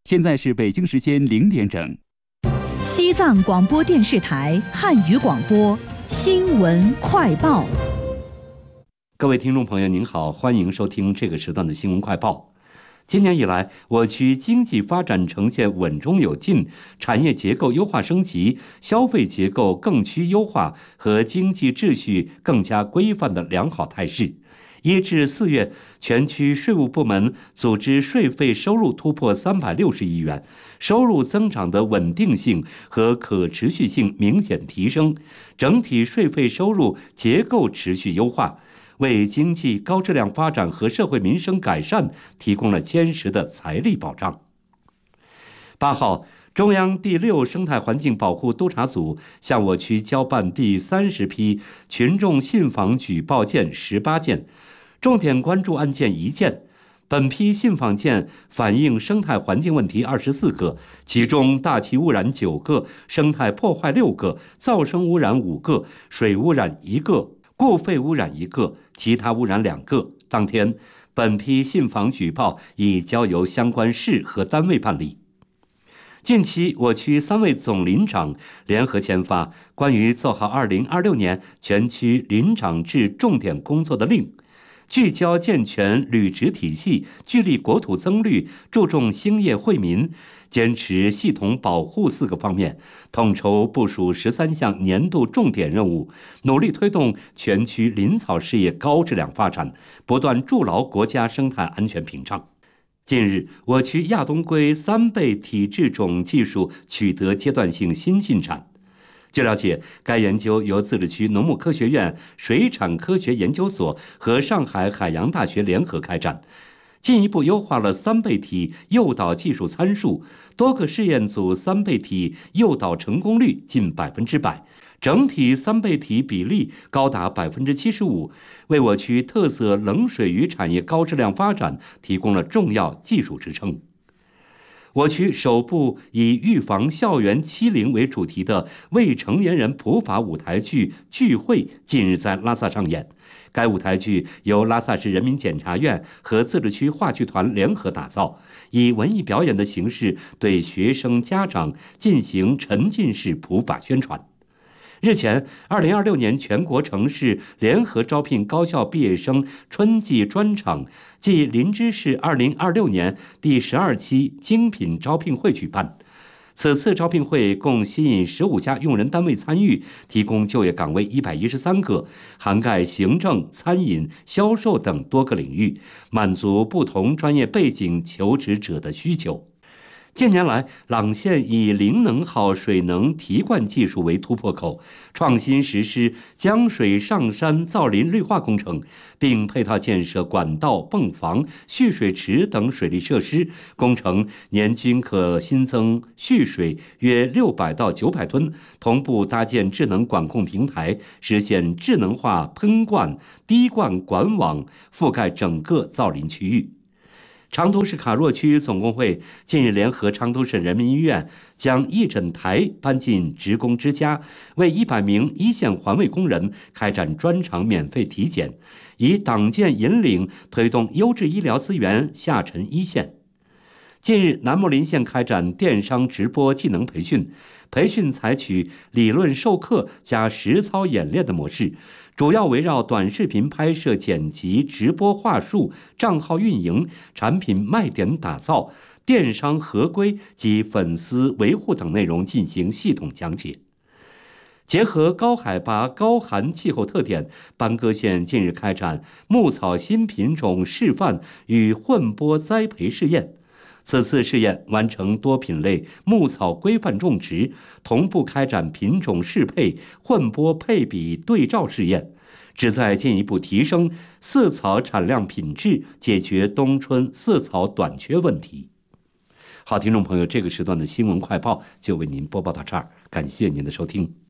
现在是北京时间0点整。 西藏广播电视台汉语广播新闻快报。 各位听众朋友您好，欢迎收听这个时段的新闻快报。今年以来，我区经济发展呈现稳中有进、产业结构优化升级、消费结构更趋优化和经济秩序更加规范的良好态势。1至4月，全区税务部门组织税费收入突破360亿元，收入增长的稳定性和可持续性明显提升，整体税费收入结构持续优化，为经济高质量发展和社会民生改善提供了坚实的财力保障。8号，中央第6生态环境保护督察组向我区交办第30批群众信访举报件18件，重点关注案件1件。本批信访件反映生态环境问题24个，其中大气污染9个，生态破坏6个，噪声污染5个，水污染1个，固废污染1个，其他污染2个。当天，本批信访举报已交由相关市和单位办理。近期，我区3位总林长联合签发关于做好2026年全区林长制重点工作的令，聚焦健全履职体系，聚力国土增绿，注重兴业惠民，坚持系统保护4个方面，统筹部署13项年度重点任务，努力推动全区林草事业高质量发展，不断筑牢国家生态安全屏障。近日，我区亚东龟3倍体质种技术取得阶段性新进展。据了解，该研究由自治区农牧科学院水产科学研究所和上海海洋大学联合开展，进一步优化了3倍体诱导技术参数，多个试验组3倍体诱导成功率近100%，整体3倍体比例高达75%，为我区特色冷水鱼产业高质量发展提供了重要技术支撑。我区首部以预防校园欺凌为主题的未成年人普法舞台剧《聚会》近日在拉萨上演。该舞台剧由拉萨市人民检察院和自治区话剧团联合打造，以文艺表演的形式对学生家长进行沉浸式普法宣传。日前，2026年全国城市联合招聘高校毕业生春季专场暨林芝市2026年第12期精品招聘会举办。此次招聘会共吸引15家用人单位参与，提供就业岗位113个，涵盖行政、餐饮、销售等多个领域，满足不同专业背景求职者的需求。近年来，朗县以零能耗水能提灌技术为突破口，创新实施江水上山造林绿化工程，并配套建设管道、泵房、蓄水池等水利设施，工程年均可新增蓄水约600到900吨，同步搭建智能管控平台，实现智能化喷灌、滴灌管网，覆盖整个造林区域。昌都市卡若区总工会近日联合昌都市人民医院，将义诊台搬进职工之家，为100名一线环卫工人开展专场免费体检，以党建引领推动优质医疗资源下沉一线。近日，南木林县开展电商直播技能培训，培训采取理论授课加实操演练的模式，主要围绕短视频拍摄、剪辑、直播话术、账号运营、产品卖点打造、电商合规及粉丝维护等内容进行系统讲解。结合高海拔、高寒气候特点，班戈县近日开展牧草新品种示范与混播栽培试验。此次试验完成多品类牧草规范种植，同步开展品种适配、混播配比对照试验，旨在进一步提升饲草产量品质，解决冬春饲草短缺问题。好，听众朋友，这个时段的新闻快报就为您播报到这儿，感谢您的收听。